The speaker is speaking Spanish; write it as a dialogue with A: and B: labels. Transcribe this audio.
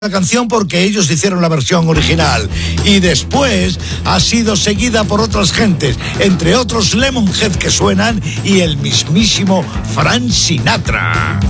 A: la canción porque ellos hicieron la versión original y después ha sido seguida por otras gentes, entre otros Lemonhead que suenan y el mismísimo Frank Sinatra.